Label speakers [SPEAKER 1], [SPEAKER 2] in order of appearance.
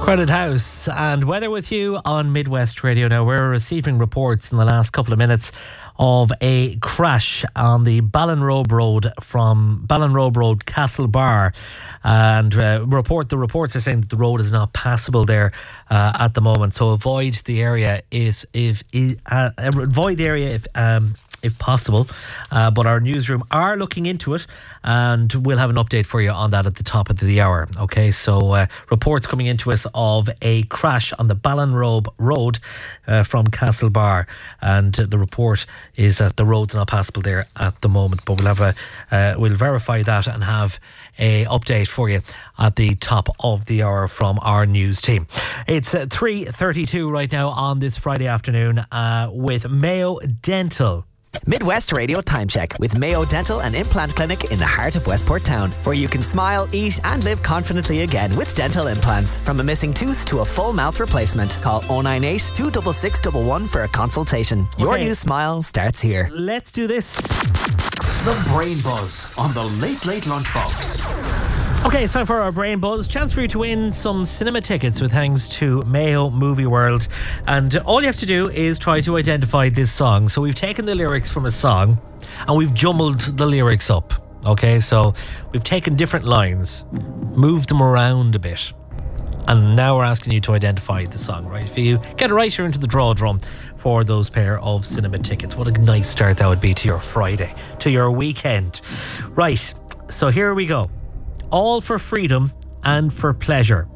[SPEAKER 1] Crowded House and weather with you on Midwest Radio. Now, we're receiving reports in the last couple of minutes of a crash on the Ballinrobe Road from Ballinrobe Road, Castlebar, and the reports are saying that the road is not passable there at the moment. So avoid the area if possible. But our newsroom are looking into it, and we'll have an update for you on that at the top of the hour. Okay, so reports coming into us of a crash on the Ballinrobe Road from Castlebar, and the report is that the road's not passable there at the moment. But we'll verify that and have a update for you at the top of the hour from our news team. It's 3:32 right now on this Friday afternoon with Mayo Dental.
[SPEAKER 2] Midwest Radio Time Check with Mayo Dental and Implant Clinic in the heart of Westport Town, where you can smile, eat and live confidently again with dental implants. From a missing tooth to a full mouth replacement. Call 098 266 111 for a consultation. Your new smile starts here.
[SPEAKER 1] Let's do this.
[SPEAKER 3] The Brain Buzz on the Late Late Lunchbox.
[SPEAKER 1] Okay, it's time for our Brain Buzz. Chance for you to win some cinema tickets with thanks to Mayo Movie World. And all you have to do is try to identify this song. So we've taken the lyrics from a song and we've jumbled the lyrics up. Okay, so we've taken different lines, moved them around a bit, and now we're asking you to identify the song, right? If you get it right, you're into the draw drum for those pair of cinema tickets. What a nice start that would be to your Friday, to your weekend. Right, so here we go. All for freedom and for pleasure.